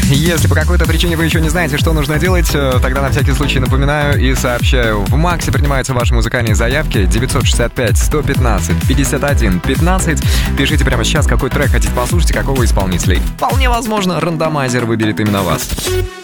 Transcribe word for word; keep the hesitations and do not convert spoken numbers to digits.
Если по какой-то причине вы еще не знаете, что нужно делать, тогда на всякий случай напоминаю и сообщаю. В Максе принимаются ваши музыкальные заявки. девятьсот шестьдесят пять сто пятнадцать пятьдесят один пятнадцать. Пишите прямо сейчас, какой трек хотите послушать и какого исполнителя. Вполне возможно, рандомайзер выберет именно вас.